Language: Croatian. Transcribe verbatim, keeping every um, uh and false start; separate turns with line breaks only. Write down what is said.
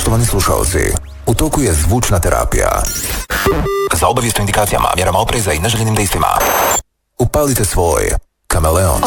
Poštovani slušalci, u toku je zvučna terapija. Za obavijest o indikacijama, mjerama opreza i neželjenim dejstvima upalite svoj Kameleon.